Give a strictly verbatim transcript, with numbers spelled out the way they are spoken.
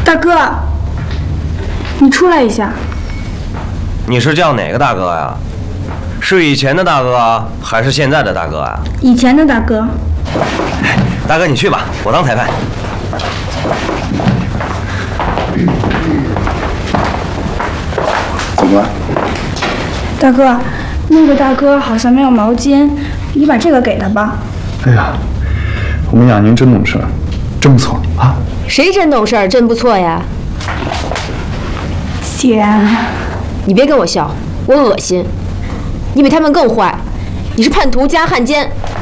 大哥，你出来一下。 你是叫哪个大哥呀？是以前的大哥还是现在的大哥啊？ 以前的大哥。 大哥，你去吧，我当裁判。 怎么了？ 大哥，那个大哥好像没有毛巾，你把这个给他吧。 哎呀，我们雅宁真懂事，真不错啊。 谁真懂事，真不错呀？ 姐， 你别跟我笑，我恶心。你比他们更坏，你是叛徒加汉奸。